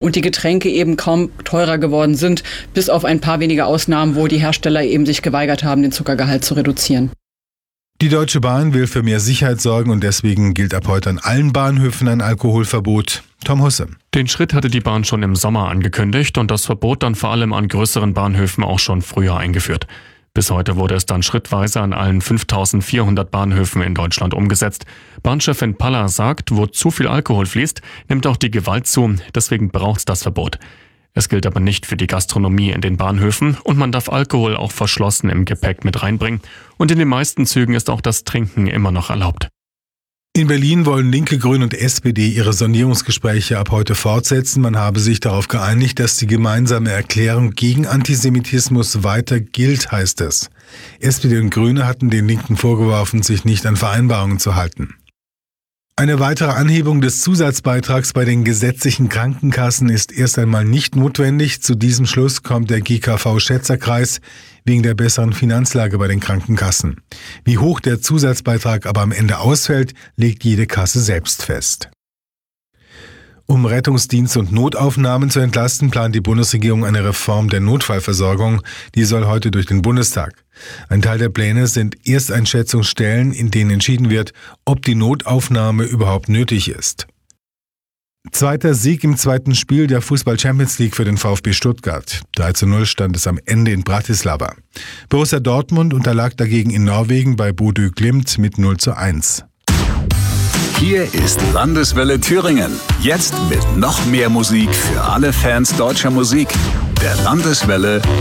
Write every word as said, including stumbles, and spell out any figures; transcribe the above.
und die Getränke eben kaum teurer geworden sind, bis auf ein paar wenige Ausnahmen, wo die Hersteller eben sich geweigert haben, den Zuckergehalt zu reduzieren. Die Deutsche Bahn will für mehr Sicherheit sorgen und deswegen gilt ab heute an allen Bahnhöfen ein Alkoholverbot. Tom Husse. Den Schritt hatte die Bahn schon im Sommer angekündigt und das Verbot dann vor allem an größeren Bahnhöfen auch schon früher eingeführt. Bis heute wurde es dann schrittweise an allen fünftausendvierhundert Bahnhöfen in Deutschland umgesetzt. Bahnchefin Paller sagt, wo zu viel Alkohol fließt, nimmt auch die Gewalt zu, deswegen braucht es das Verbot. Es gilt aber nicht für die Gastronomie in den Bahnhöfen und man darf Alkohol auch verschlossen im Gepäck mit reinbringen. Und in den meisten Zügen ist auch das Trinken immer noch erlaubt. In Berlin wollen Linke, Grüne und S P D ihre Sondierungsgespräche ab heute fortsetzen. Man habe sich darauf geeinigt, dass die gemeinsame Erklärung gegen Antisemitismus weiter gilt, heißt es. S P D und Grüne hatten den Linken vorgeworfen, sich nicht an Vereinbarungen zu halten. Eine weitere Anhebung des Zusatzbeitrags bei den gesetzlichen Krankenkassen ist erst einmal nicht notwendig. Zu diesem Schluss kommt der G K V-Schätzerkreis wegen der besseren Finanzlage bei den Krankenkassen. Wie hoch der Zusatzbeitrag aber am Ende ausfällt, legt jede Kasse selbst fest. Um Rettungsdienst und Notaufnahmen zu entlasten, plant die Bundesregierung eine Reform der Notfallversorgung. Die soll heute durch den Bundestag. Ein Teil der Pläne sind Ersteinschätzungsstellen, in denen entschieden wird, ob die Notaufnahme überhaupt nötig ist. Zweiter Sieg im zweiten Spiel der Fußball-Champions League für den VfB Stuttgart. drei zu null stand es am Ende in Bratislava. Borussia Dortmund unterlag dagegen in Norwegen bei Bodø Glimt mit null zu eins. Hier ist Landeswelle Thüringen. Jetzt mit noch mehr Musik für alle Fans deutscher Musik. Der Landeswelle